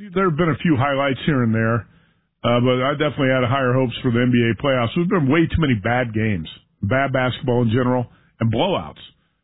there have been a few highlights here and there, but I definitely had higher hopes for the NBA playoffs. There's been way too many bad games, bad basketball in general, and blowouts.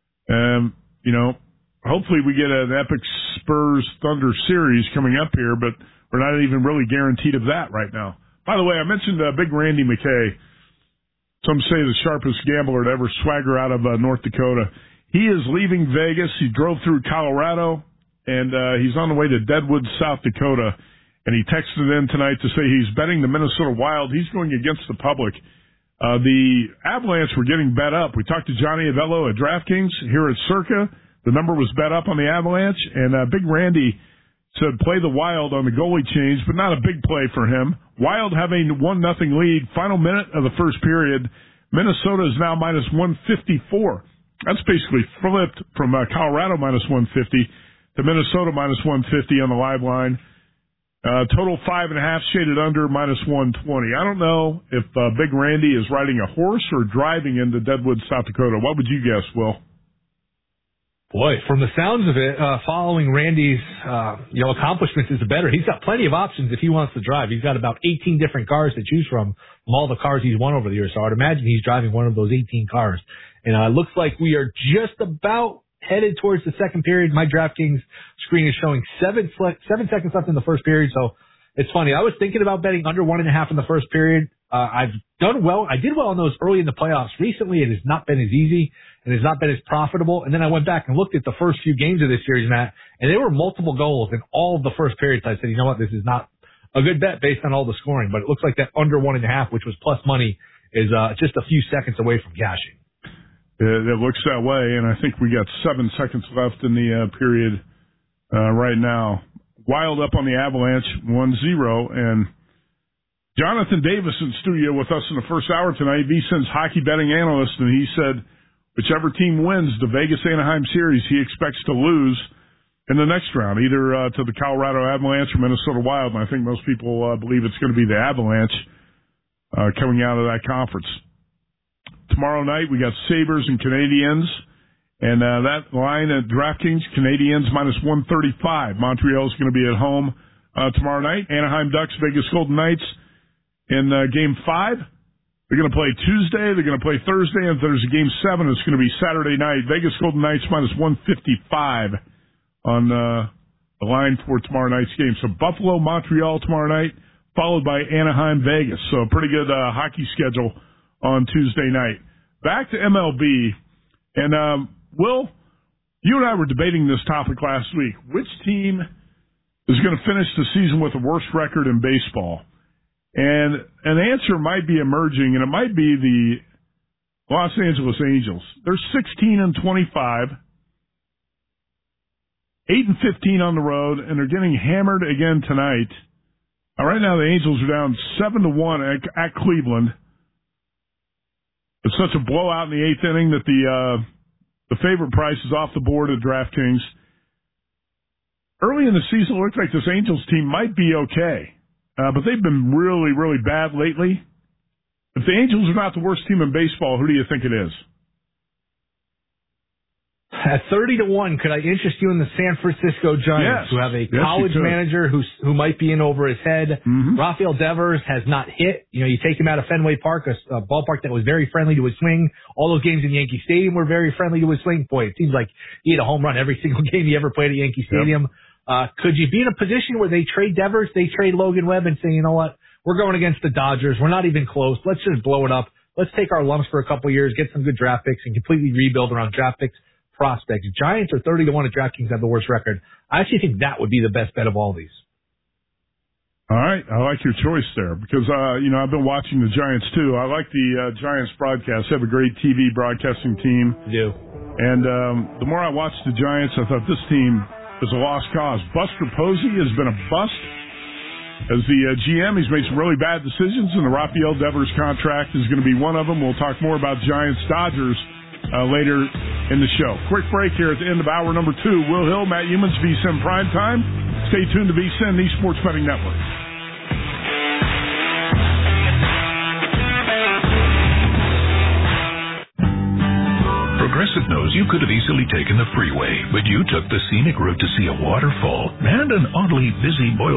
Hopefully we get an epic Spurs-Thunder series coming up here, but we're not even really guaranteed of that right now. By the way, I mentioned Big Randy McKay. Some say the sharpest gambler to ever swagger out of North Dakota. He is leaving Vegas. He drove through Colorado, and he's on the way to Deadwood, South Dakota. And he texted in tonight to say he's betting the Minnesota Wild. He's going against the public. The Avalanche were getting bet up. We talked to Johnny Avello at DraftKings here at Circa. The number was bet up on the Avalanche, and Big Randy said play the Wild on the goalie change, but not a big play for him. Wild having 1-0 lead, final minute of the first period. Minnesota is now minus 154. That's basically flipped from Colorado minus 150 to Minnesota minus 150 on the live line. Total 5.5 shaded under minus 120. I don't know if Big Randy is riding a horse or driving into Deadwood, South Dakota. What would you guess, Will? Boy, from the sounds of it, following Randy's, accomplishments is better. He's got plenty of options if he wants to drive. He's got about 18 different cars to choose from all the cars he's won over the years. So I'd imagine he's driving one of those 18 cars. And it looks like we are just about headed towards the second period. My DraftKings screen is showing 7 seconds left in the first period. So it's funny. I was thinking about betting under 1.5 in the first period. I've done well. I did well on those early in the playoffs. Recently, it has not been as easy and has not been as profitable. And then I went back and looked at the first few games of this series, Matt, and there were multiple goals in all of the first periods. I said, you know what, this is not a good bet based on all the scoring. But it looks like that under 1.5, which was plus money, is just a few seconds away from cashing. It looks that way, and I think we got 7 seconds left in the period right now. Wild up on the Avalanche, 1-0, and Jonathan Davis in studio with us in the first hour tonight. VSiN's hockey betting analyst, and he said whichever team wins the Vegas-Anaheim series, he expects to lose in the next round, either to the Colorado Avalanche or Minnesota Wild. And I think most people believe it's going to be the Avalanche coming out of that conference. Tomorrow night, we got Sabres and Canadiens, and that line at DraftKings, Canadiens minus 135. Montreal's going to be at home tomorrow night. Anaheim Ducks, Vegas Golden Knights. In Game 5, they're going to play Tuesday, they're going to play Thursday, and if there's a Game 7, it's going to be Saturday night. Vegas Golden Knights minus 155 on the line for tomorrow night's game. So Buffalo, Montreal tomorrow night, followed by Anaheim, Vegas. So a pretty good hockey schedule on Tuesday night. Back to MLB, and Will, you and I were debating this topic last week. Which team is going to finish the season with the worst record in baseball? And an answer might be emerging, and it might be the Los Angeles Angels. They're 16-25, 8-15 on the road, and they're getting hammered again tonight. Right now, the Angels are down 7-1 at Cleveland. It's such a blowout in the 8th inning that the favorite price is off the board at DraftKings. Early in the season, it looked like this Angels team might be okay. But they've been really, really bad lately. If the Angels are not the worst team in baseball, who do you think it is? At 30-1, could I interest you in the San Francisco Giants, who have a college manager who might be in over his head? Mm-hmm. Rafael Devers has not hit. You take him out of Fenway Park, a ballpark that was very friendly to his swing. All those games in Yankee Stadium were very friendly to his swing. Boy, it seems like he had a home run every single game he ever played at Yankee Stadium. Yep. Could you be in a position where they trade Devers, they trade Logan Webb, and say, you know what, we're going against the Dodgers. We're not even close. Let's just blow it up. Let's take our lumps for a couple of years, get some good draft picks, and completely rebuild around draft picks, prospects. Giants are 30-1 at DraftKings, have the worst record. I actually think that would be the best bet of all these. All right. I like your choice there because, I've been watching the Giants, too. I like the Giants broadcast. They have a great TV broadcasting team. They do. And the more I watched the Giants, I thought this team is a lost cause. Buster Posey has been a bust. As the GM, he's made some really bad decisions, and the Rafael Devers contract is going to be one of them. We'll talk more about Giants-Dodgers later in the show. Quick break here at the end of hour number 2. Will Hill, Matt Youmans, VSiN Primetime. Stay tuned to VSiN, the Sports Betting Network. Progressive knows you could have easily taken the freeway, but you took the scenic route to see a waterfall and an oddly busy boil